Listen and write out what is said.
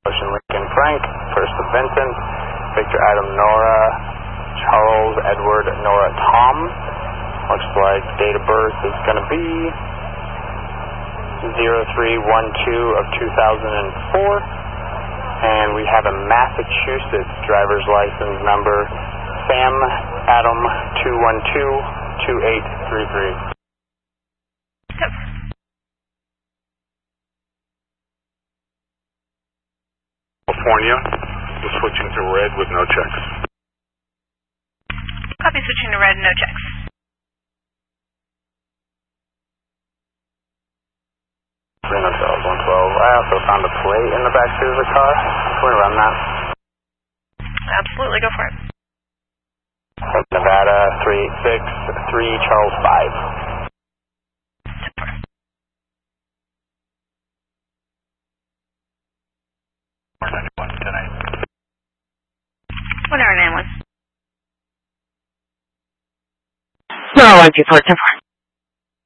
Ocean Lincoln Frank, First Vincent, Victor Adam Nora, Charles Edward Nora Tom. Looks like date of birth is going to be 03/12 of 2004. And we have a Massachusetts driver's license number, Sam Adam 212-2833. Yep. California, we're switching to red with no checks. Copy, switching to red, no checks. Reno Charles 112. I also found a plate in the backseat of the car. Can we run that? Absolutely, go for it. Nevada 386 3 Charles 5. 491 tonight. 191. No, 124, 10-4.